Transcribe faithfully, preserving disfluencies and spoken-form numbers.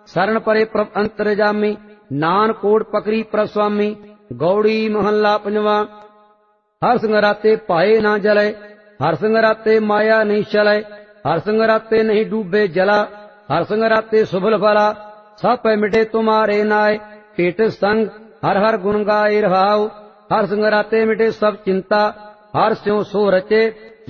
शरण परे प्रभ अंतरजामी, नानक कोट पकड़ी प्रभ स्वामी। गौड़ी महला पंजवा। हर संगराते पाए ना जले, हर संगराते माया नहीं चले, हर संगराते नहीं डूबे जला, हर संगराते सुभल फला, सब पे मिटे तुम्हारे नाय। पेट संग हर हर गुण गाए रहाओ, हर संगराते मिटे सब चिंता, हर स्यों सो रचे